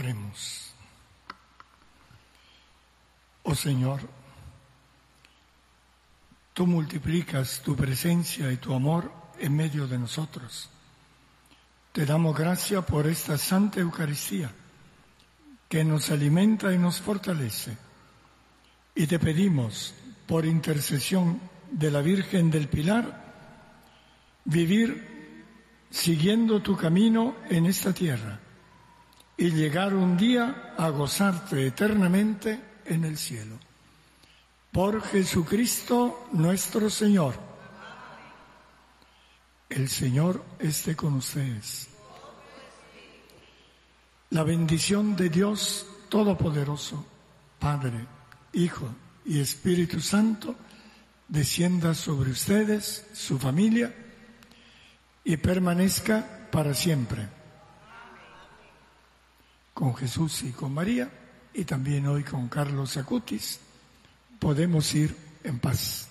Oremos. Oh Señor, tú multiplicas tu presencia y tu amor en medio de nosotros. Te damos gracias por esta Santa Eucaristía que nos alimenta y nos fortalece. Y te pedimos, por intercesión de la Virgen del Pilar, vivir siguiendo tu camino en esta tierra y llegar un día a gozarte eternamente en el cielo. Por Jesucristo nuestro Señor. El Señor esté con ustedes. La bendición de Dios Todopoderoso, Padre, Hijo y Espíritu Santo, descienda sobre ustedes, su familia, y permanezca para siempre. Con Jesús y con María, y también hoy con Carlos Acutis, podemos ir en paz.